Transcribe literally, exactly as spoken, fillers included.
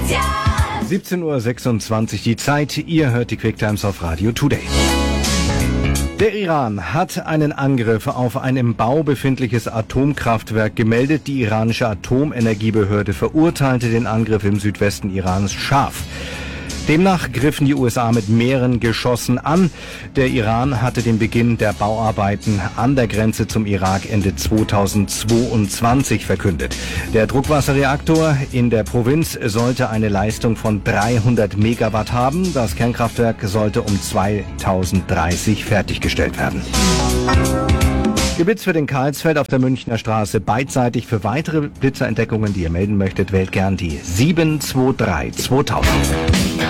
siebzehn Uhr sechsundzwanzig die Zeit. Ihr hört die Quick Times auf Radio Today. Der Iran hat einen Angriff auf ein im Bau befindliches Atomkraftwerk gemeldet. Die iranische Atomenergiebehörde verurteilte den Angriff im Südwesten Irans scharf. Demnach griffen die U S A mit mehreren Geschossen an. Der Iran hatte den Beginn der Bauarbeiten an der Grenze zum Irak Ende zweitausendzweiundzwanzig verkündet. Der Druckwasserreaktor in der Provinz sollte eine Leistung von dreihundert Megawatt haben. Das Kernkraftwerk sollte um zweitausenddreißig fertiggestellt werden. Geblitzt für den Karlsfeld auf der Münchner Straße beidseitig. Für weitere Blitzerentdeckungen, die ihr melden möchtet, wählt gern die sieben zwei drei zweitausend.